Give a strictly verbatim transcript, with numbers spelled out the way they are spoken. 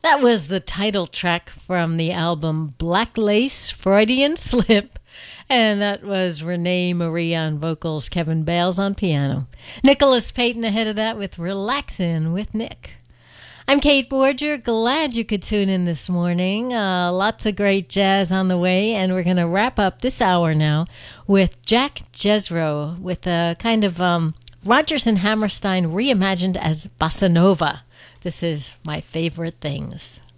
That was the title track from the album Black Lace, Freudian Slip. And that was Renee Marie on vocals, Kevin Bales on piano. Nicholas Payton ahead of that with Relaxin' with Nick. I'm Kate Borger. Glad you could tune in this morning. Uh, lots of great jazz on the way, and we're going to wrap up this hour now with Jack Jesro with a kind of um, Rodgers and Hammerstein reimagined as bossa nova. This is My Favorite Things.